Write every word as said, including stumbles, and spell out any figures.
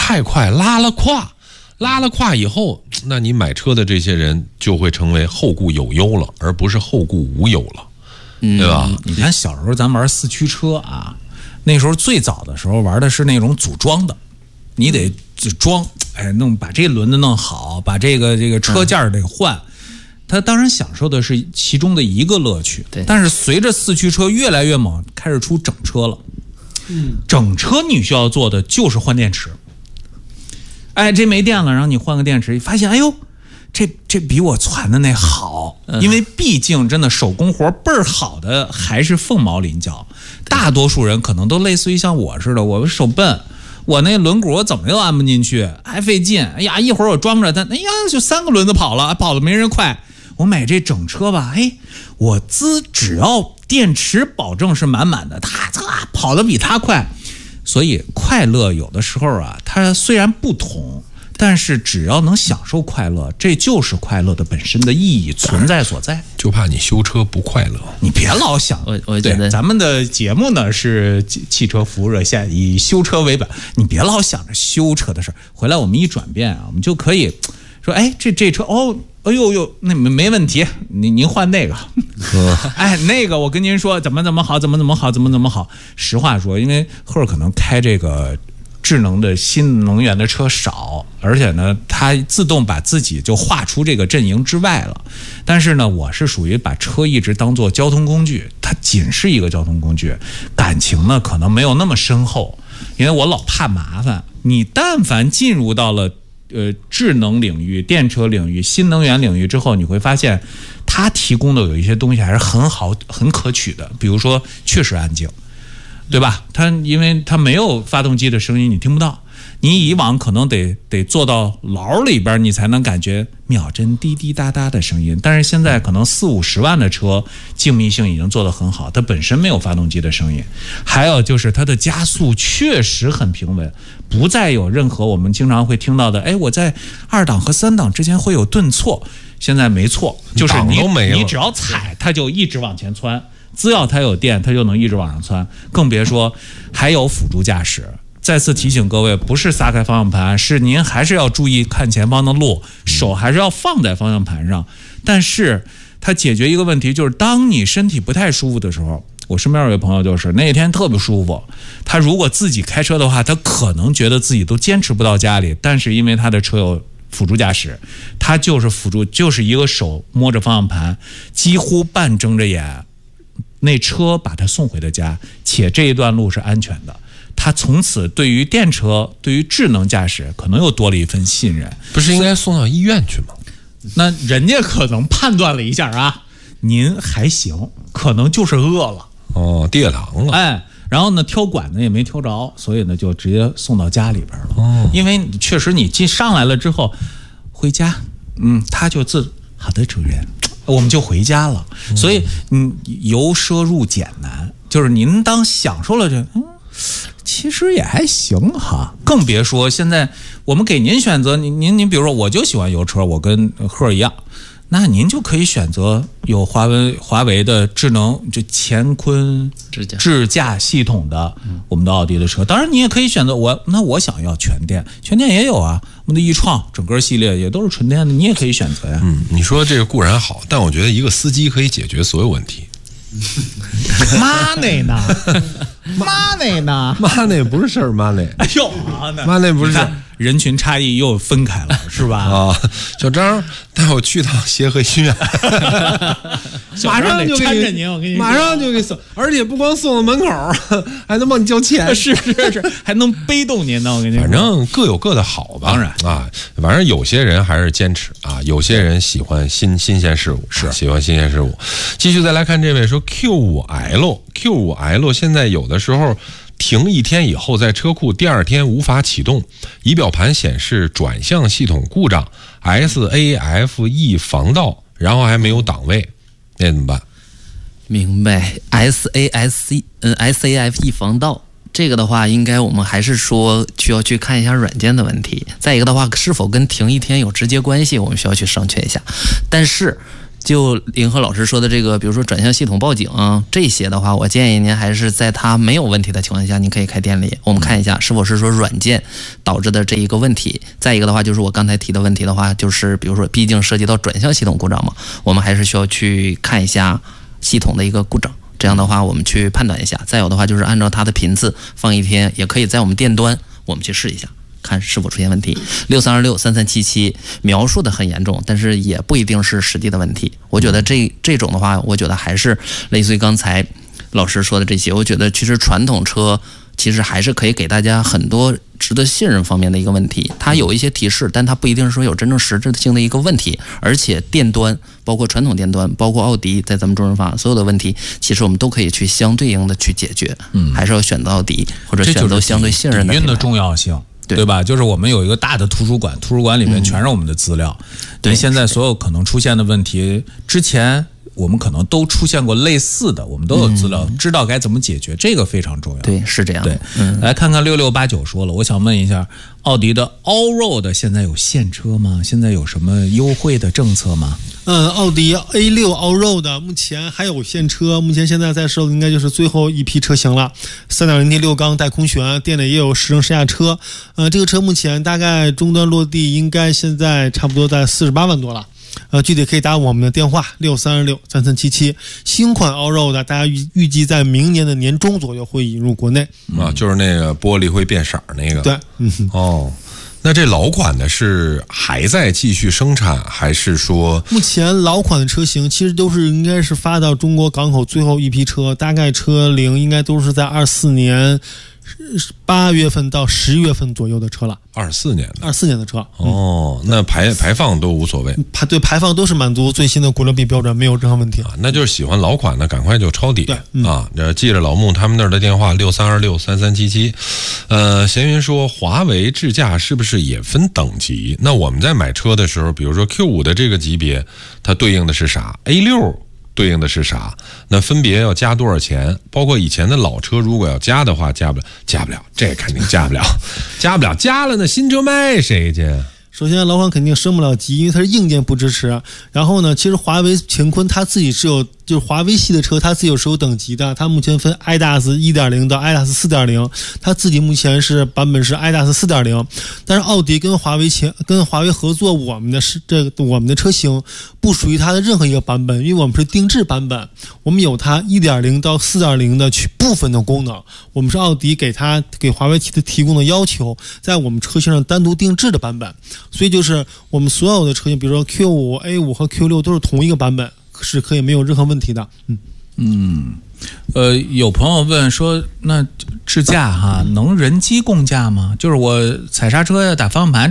太快，拉了胯，拉了胯以后，那你买车的这些人就会成为后顾有忧了，而不是后顾无忧了，嗯、对吧？ 你看小时候咱玩四驱车啊，那时候最早的时候玩的是那种组装的，你得装，哎，弄把这轮子弄好，把这个这个车件得换。嗯，他当然享受的是其中的一个乐趣，对。但是随着四驱车越来越猛，开始出整车了。嗯，整车你需要做的就是换电池。哎，这没电了，然后你换个电池，发现哎呦，这这比我攒的那好，因为毕竟真的手工活倍儿好的还是凤毛麟角。大多数人可能都类似于像我似的，我手笨。我那轮毂我怎么又安不进去，还费劲。哎呀，一会儿我装着它，哎呀，就三个轮子跑了，跑的没人快。我买这整车吧，哎，我资只要电池保证是满满的，它它跑得比它快。所以快乐有的时候啊，它虽然不同，但是只要能享受快乐，这就是快乐的本身的意义存在所在。 就怕你修车不快乐， 你别老想。 我我觉得咱们的节目呢是汽车服务热线，以修车为本，你别老想着修车的事儿。回来我们一转变啊，我们就可以说，哎，这这车哦，哎呦呦，那没没问题，您您换那个，哎，那个我跟您说怎么怎么好，怎么怎么好，怎么怎么好。实话说，因为赫尔可能开这个智能的新能源的车少，而且呢，它自动把自己就划出这个阵营之外了。但是呢，我是属于把车一直当做交通工具，它仅是一个交通工具，感情呢可能没有那么深厚，因为我老怕麻烦。你但凡进入到了呃智能领域、电车领域、新能源领域之后，你会发现它提供的有一些东西还是很好、很可取的，比如说确实安静。对吧？它因为它没有发动机的声音，你听不到。你以往可能得得坐到牢里边，你才能感觉秒针滴滴答答的声音。但是现在可能四五十万的车，静谧性已经做得很好，它本身没有发动机的声音。还有就是它的加速确实很平稳，不再有任何我们经常会听到的，哎，我在二档和三档之间会有顿挫。现在没错，就是你你只要踩，它就一直往前窜。只要它有电，它就能一直往上窜，更别说还有辅助驾驶。再次提醒各位，不是撒开方向盘，是您还是要注意看前方的路，手还是要放在方向盘上。但是它解决一个问题，就是当你身体不太舒服的时候，我身边有位朋友就是那天特别舒服，他如果自己开车的话，他可能觉得自己都坚持不到家里，但是因为他的车有辅助驾驶，他就是辅助，就是一个手摸着方向盘，几乎半睁着眼。那车把他送回的家，且这一段路是安全的。他从此对于电车、对于智能驾驶，可能又多了一份信任。 不是应该送到医院去吗？ 那人家可能判断了一下啊，您还行，可能就是饿了哦，跌糖了。 哎，然后呢，挑管呢也没挑着，所以呢就直接送到家里边了。哦，因为确实你进上来了之后，回家，嗯，他就自好的主人。我们就回家了，所以嗯，由奢入俭难，就是您当享受了这，嗯，其实也还行哈。更别说现在我们给您选择，您您您比如说，我就喜欢油车，我跟赫一样，那您就可以选择有华为华为的智能就乾坤智驾智驾系统的我们的奥迪的车。当然，你也可以选择我，那我想要全电，全电也有啊。我们的e创整个系列也都是纯电的，你也可以选择呀。 嗯，你说这个固然好，但我觉得一个司机可以解决所有问题。 money 呢 ？money 呢 ？money 不是事儿 ，money。 哎呦 ，money 不是人群差异又分开了，是吧？ 啊，小张带我去趟协和医院，马上就给你，我跟你马上就给送，而且不光送到门口，还能帮你交钱， 是是是，还能背动您呢。我跟你说， 反正各有各的好吧。 当然啊，反正有些人还是坚持啊，有些人喜欢新新鲜事物，是喜欢新鲜事物。继续再来看这位说 Q 五 L Q 五 L 现在有的时候停一天以后，在车库第二天无法启动，仪表盘显示转向系统故障 S A F E 防盗，然后还没有档位，那怎么办？ 明白 S A S E 嗯 S A F E 防盗，这个的话应该我们还是说需要去看一下软件的问题，再一个的话是否跟停一天有直接关系，我们需要去商榷一下。但是就银河老师说的这个，比如说转向系统报警、啊、这些的话，我建议您还是在它没有问题的情况下，您可以开电力。我们看一下是否是说软件导致的这一个问题。再一个的话，就是我刚才提的问题的话，就是比如说，毕竟涉及到转向系统故障嘛，我们还是需要去看一下系统的一个故障。这样的话，我们去判断一下。再有的话，就是按照它的频次放一天，也可以在我们店端我们去试一下。看是否出现问题。六三二六三三七七描述的很严重，但是也不一定是实际的问题。我觉得这这种的话，我觉得还是类似于刚才老师说的这些。我觉得其实传统车其实还是可以给大家很多值得信任方面的一个问题。它有一些提示，但它不一定说有真正实质性的一个问题。而且店端，包括传统店端，包括奥迪，在咱们中人法所有的问题，其实我们都可以去相对应的去解决。嗯，还是要选择奥迪或者选择相对信任的品牌。 底蕴的重要性。对, 对吧？就是我们有一个大的图书馆，图书馆里面全是我们的资料。嗯、对，现在所有可能出现的问题，之前我们可能都出现过类似的，我们都有资料，嗯、知道该怎么解决，这个非常重要。 对，是这样。 对，嗯、来看看六六八九说了，我想问一下，奥迪的 Allroad 现在有现车吗？现在有什么优惠的政策吗？ 嗯，奥迪 A 六 Allroad 目前还有现车，目前现在在售的应该就是最后一批车型了。三点零 T 六缸带空悬，店里也有试乘试驾车。呃，这个车目前大概终端落地应该现在差不多在四十八万多了。呃，具体可以打我们的电话六三二六三三七七。新款 Allroad 大家预预计在明年的年中左右会引入国内。 啊，就是那个玻璃会变色那个。 对，嗯， 哦。那这老款的是还在继续生产，还是说目前老款的车型其实都是应该是发到中国港口最后一批车，大概车龄应该都是在二四年八月份到十月份左右的车了。 二四年的， 二四年的车。 哦，那排排放都无所谓， 排对排放都是满足最新的国六 B 标准，没有任何问题啊。那就是喜欢老款的，赶快就抄底。 对、嗯、 啊，记着老穆他们那儿的电话六三二六三三七七。呃，闲云说华为智驾是不是也分等级？那我们在买车的时候，比如说 Q 五 的这个级别，它对应的是啥 ？A 六。对应的是啥？那分别要加多少钱？包括以前的老车，如果要加的话，加不了，加不了，这肯定加不了，加不了，加了那新车卖谁去？ 首先，老款肯定升不了级，因为它是硬件不支持。然后呢，其实华为乾坤它自己是有，就是华为系的车，它自己是有等级的。它目前分 i D A S 一点零 到 i D A S 四点零，它自己目前是版本是 i D A S 四点零。但是奥迪跟华为前跟华为合作，我们的是这个我们的车型不属于它的任何一个版本，因为我们是定制版本，我们有它 一点零 到 四点零 的去部分的功能，我们是奥迪给它给华为提的提供的要求，在我们车型上单独定制的版本。所以就是我们所有的车型，比如说 Q 五、A 五 和 Q 六都是同一个版本，是可以没有任何问题的。嗯嗯，呃，有朋友问说，那智驾哈能人机共驾吗？就是我踩刹车呀、打方向盘